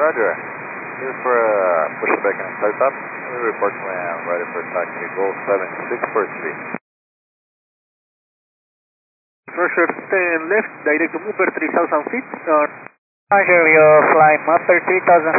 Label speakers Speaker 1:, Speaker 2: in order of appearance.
Speaker 1: Roger. Here for pushback and startup. We report when ready for taxi. Go 7643.
Speaker 2: Roger, stay left, direct to Upper 3000 feet.
Speaker 3: Roger, you fly Upper 3000